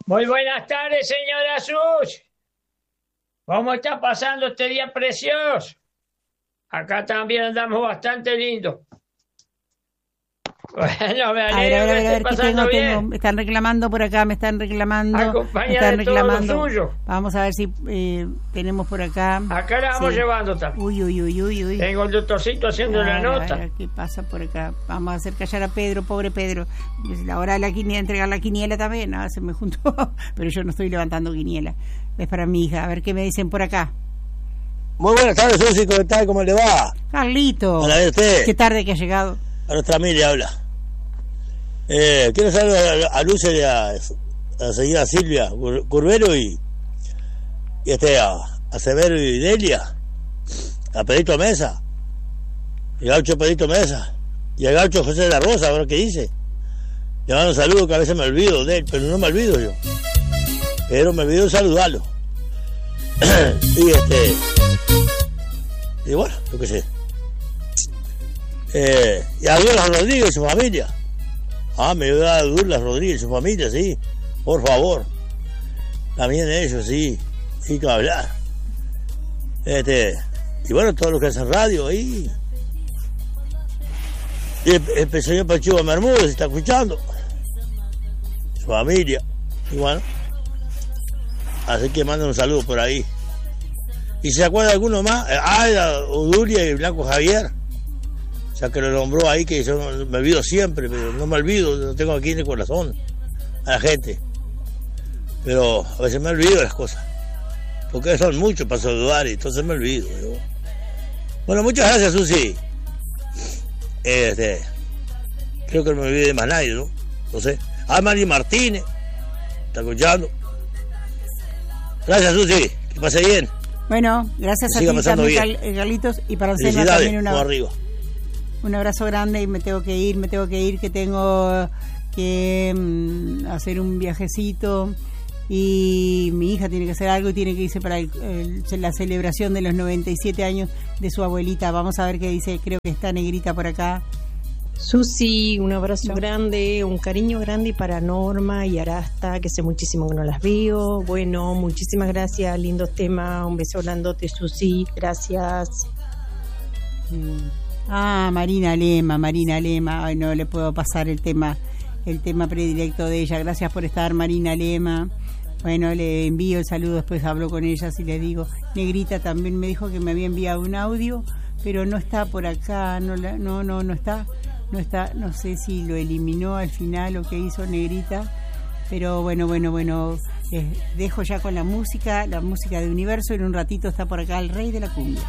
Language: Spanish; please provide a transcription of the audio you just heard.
Muy buenas tardes, señora Sus. ¿Cómo está pasando este día precioso? Acá también andamos bastante lindos. Bueno, me alegro que esté pasando bien. Me están reclamando por acá, me están reclamando. Acompaña de todo lo suyo. Vamos a ver si tenemos por acá. Acá la vamos llevando también. Uy. Tengo el doctorcito haciendo una nota. ¿Qué pasa por acá? Vamos a hacer callar a Pedro, pobre Pedro. La hora de la quiniela, entregar la quiniela también. Nada, se me juntó. Pero yo no estoy levantando quiniela. Es para mi hija. A ver qué me dicen por acá. Muy buenas tardes, Susi, ¿cómo está? ¿Cómo le va? Carlito. Hola, usted. Qué tarde que ha llegado. A nuestra familia habla. Quiero saludar a Luce y a señora Silvia Curbero y a Severo y Delia, a Pedrito Mesa, y Gaucho Pedrito Mesa, y a Gaucho José de la Rosa, a ver qué dice. Le mando un saludo que a veces me olvido de él, pero no me olvido yo. Pero me olvido de saludarlo. Y bueno, yo qué sé. Y a Douglas Rodríguez y su familia. Me ayuda a Douglas Rodríguez y su familia, sí. Por favor. También ellos, sí. Sí que hablar. Y bueno, todos los que hacen radio ahí. Y el señor Pachuga Bermúdez está escuchando. Su familia. Y bueno. Así que manden un saludo por ahí. Y si se acuerda alguno más, Odulia y Blanco Javier. O sea, que lo nombró ahí, que yo me olvido siempre, pero no me olvido, lo tengo aquí en el corazón, a la gente. Pero a veces me olvido de las cosas, porque son muchos para saludar y entonces me olvido. ¿No? Bueno, muchas gracias, Susi. Creo que no me olvide de más nadie, ¿no? No sé. Mari Martínez, está escuchando. Gracias, Susi, que pase bien. Bueno, gracias a ti también, Carlitos, y para Selma también arriba. Un abrazo grande y me tengo que ir, que tengo que hacer un viajecito y mi hija tiene que hacer algo y tiene que irse para la celebración de los 97 años de su abuelita. Vamos a ver qué dice, creo que está Negrita por acá. Susi, un abrazo grande, un cariño grande para Norma y Arasta, que hace muchísimo que no las veo. Bueno, muchísimas gracias, lindos temas, un beso grandote, Susi, gracias. Marina Lema, ay, no le puedo pasar el tema predilecto de ella. Gracias por estar, Marina Lema. Bueno, le envío el saludo, después hablo con ella y le digo. Negrita también me dijo que me había enviado un audio, pero no está por acá, no está, no sé si lo eliminó al final o qué hizo Negrita, pero bueno, dejo ya con la música de Universo. En un ratito está por acá el rey de la cumbia.